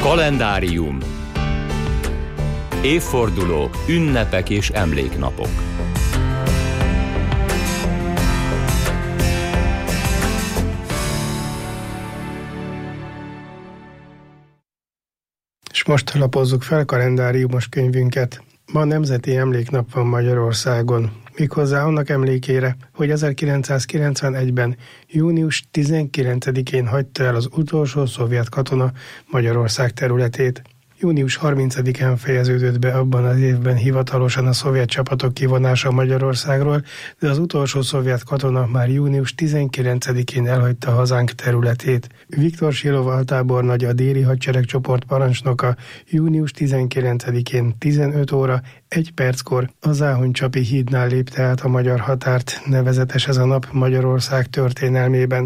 Kalendárium. Évfordulók, ünnepek és emléknapok. És most lapozzuk fel kalendáriumos könyvünket. Ma nemzeti emléknap van Magyarországon. Méghozzá annak emlékére, hogy 1991-ben június 19-én hagyta el az utolsó szovjet katona Magyarország területét. Június 30-án fejeződött be abban az évben hivatalosan a szovjet csapatok kivonása Magyarországról, de az utolsó szovjet katona már június 19-én elhagyta hazánk területét. Viktor Silov altábornagy, a déli hadseregcsoport parancsnoka június 19-én 15 óra 1 perckor a Záhony-csapi hídnál lépte át a magyar határt, nevezetes ez a nap Magyarország történelmében.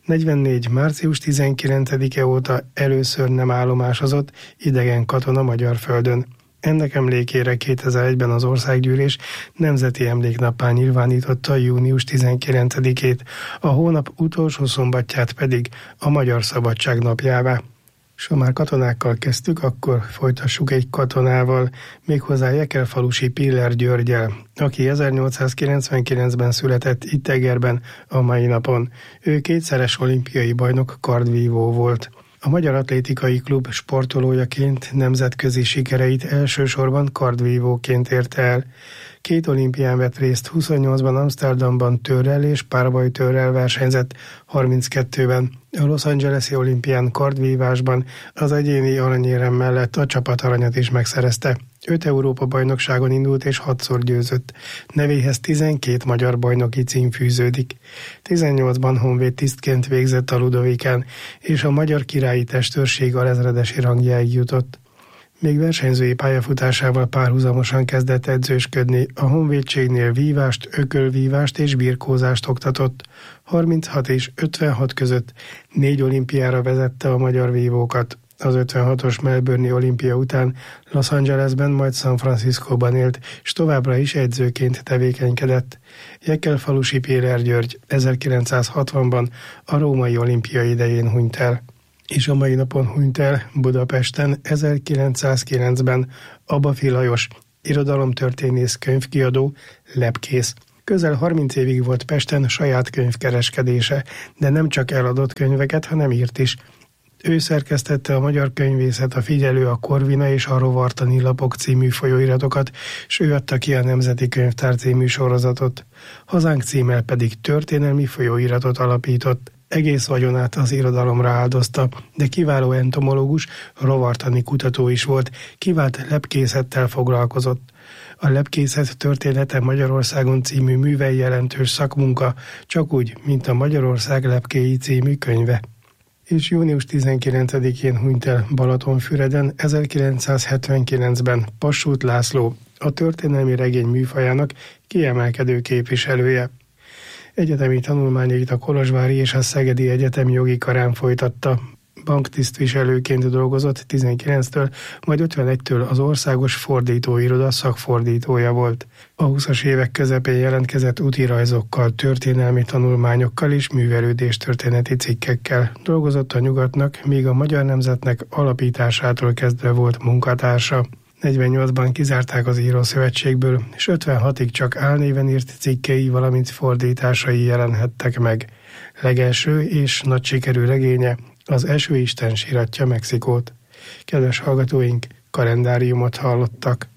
44. március 19-e óta először nem állomásozott idegen katona magyar földön. Ennek emlékére 2001-ben az Országgyűlés nemzeti emléknappá nyilvánította június 19-ét, a hónap utolsó szombatját pedig a Magyar Szabadság napjává. És ha már katonákkal kezdtük, akkor folytassuk egy katonával, méghozzá Jekelfalusi Piller Györggyel, aki 1899-ben született itt Egerben a mai napon. Ő kétszeres olimpiai bajnok kardvívó volt. A Magyar Atlétikai Klub sportolójaként nemzetközi sikereit elsősorban kardvívóként érte el. 2 olimpián vett részt, 28-ban Amsterdamban törrel és párbajtörrel versenyzett, 32-ben a Los Angeles-i olimpián kardvívásban az egyéni aranyérem mellett a csapataranyat is megszerezte. 5 Európa-bajnokságon indult és 6-szor győzött. Nevéhez 12 magyar bajnoki cím fűződik. 18-ban honvéd tisztként végzett a Ludovikán, és a magyar királyi testőrség alezredesi rangjáig jutott. Még versenyzői pályafutásával párhuzamosan kezdett edzősködni, a honvédségnél vívást, ökölvívást és birkózást oktatott. 36 és 56 között 4 olimpiára vezette a magyar vívókat. Az 56-os Melbourne-i olimpia után Los Angelesben, majd San Franciscóban élt, és továbbra is edzőként tevékenykedett. Jekelfalusi Piller György 1960-ban a római olimpia idején hunyt el. És a mai napon hunyt el Budapesten 1909-ben Abafi Lajos, irodalomtörténész, könyvkiadó, lepkész. Közel 30 évig volt Pesten saját könyvkereskedése, de nem csak eladott könyveket, hanem írt is. Ő szerkesztette a Magyar Könyvészet, a Figyelő, a Korvina és a Rovartani lapok című folyóiratokat, s ő adta ki a Nemzeti Könyvtár című sorozatot. Hazánk címmel pedig történelmi folyóiratot alapított. Egész vagyonát az irodalomra áldozta, de kiváló entomológus, rovartani kutató is volt, kivált lepkészettel foglalkozott. A Lepkészet története Magyarországon című művei jelentős szakmunka, csak úgy, mint a Magyarország lepkéi című könyve. És június 19-én hunyt el Balatonfüreden 1979-ben Passút László, a történelmi regény műfajának kiemelkedő képviselője. Egyetemi tanulmányait a Kolozsvári és a Szegedi Egyetem jogi karán folytatta. Banktisztviselőként dolgozott 19-től, majd 51-től az Országos Fordítóiroda szakfordítója volt. A 20-as évek közepén jelentkezett útirajzokkal, történelmi tanulmányokkal és művelődéstörténeti cikkekkel. Dolgozott a Nyugatnak, míg a Magyar Nemzetnek alapításától kezdve volt munkatársa. 48-ban kizárták az Írószövetségből, és 56-ig csak álnéven írt cikkei, valamint fordításai jelenhettek meg. Legelső és nagy sikerű regénye az Esőisten síratja Mexikót. Kedves hallgatóink, kalendáriumot hallottak.